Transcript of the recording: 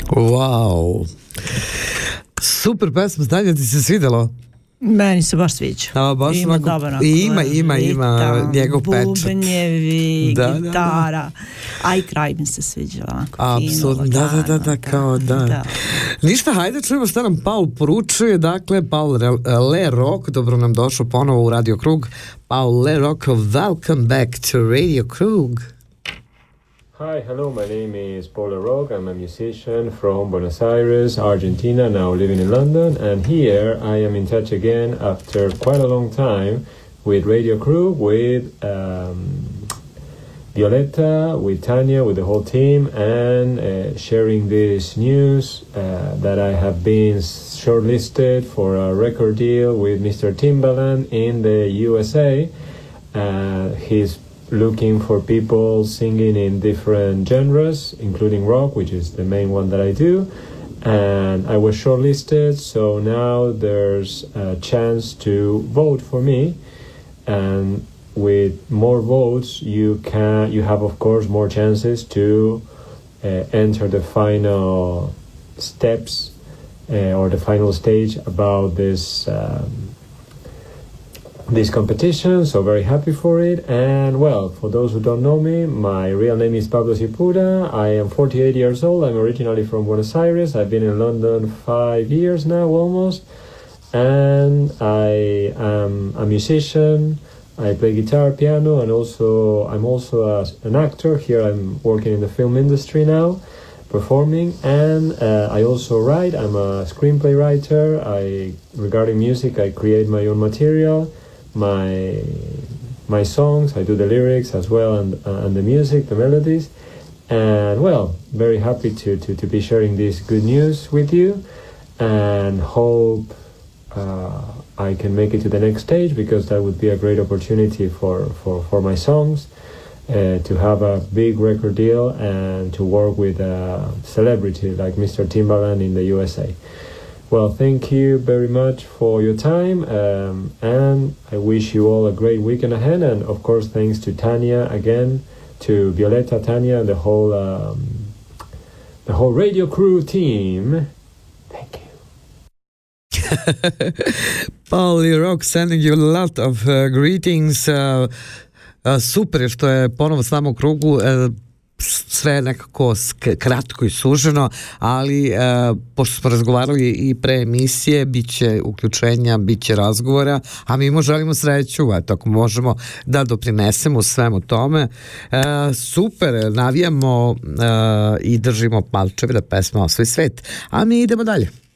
Wow. Super pesma, Tanja, ti se svidelo? Meni se baš sviđa. Baš ima onako, dobar ima njegov pečat. Bubenjevi, gitara. A i kraj mi se sviđa onako. Apsolutno, da. Ništa, hajde čujemo šta nam Paul poručuje. Dakle, Paul Lerock, dobro nam došao ponovo u Radio Krug. Paul Lerock, welcome back to Radio Krug. Hi, hello, my name is Paul Lerock. I'm a musician from Buenos Aires, Argentina, now living in London. And here I am in touch again after quite a long time with Radio Crew, with Violeta, with Tanya, with the whole team, and sharing this news that I have been shortlisted for a record deal with Mr. Timbaland in the USA. He's looking for people singing in different genres, including rock, which is the main one that I do. And I was shortlisted, so now there's a chance to vote for me. And with more votes, you have, of course, more chances to enter the final steps or the final stage about this competition, so very happy for it. And well, for those who don't know me, my real name is Pablo Cipura. I am 48 years old. I'm originally from Buenos Aires. I've been in London 5 years now, almost. And I am a musician. I play guitar, piano, and I'm also an actor. Here I'm working in the film industry now, performing, and I also write. I'm a screenplay writer. Regarding music, I create my own material. My songs, I do the lyrics as well, and the music, the melodies. And well, very happy to be sharing this good news with you, and hope I can make it to the next stage, because that would be a great opportunity for my songs, to have a big record deal and to work with a celebrity like Mr. Timbaland in the USA. Well, thank you very much for your time, and I wish you all a great weekend ahead. And of course, thanks to Tanya again, to Violeta, Tanya, and the whole Radio Crew team. Thank you. Paul Lerock sending you a lot of greetings. Super je što je ponovo s nama u krugu. Sve nekako kratko i suženo, ali pošto smo razgovarali i pre emisije, bit će uključenja, bit će razgovora, a mi mu želimo sreću, eto, ako možemo da doprinesemo svemu tome. Super, navijamo i držimo palčeve da pesma osvoji svet, a mi idemo dalje.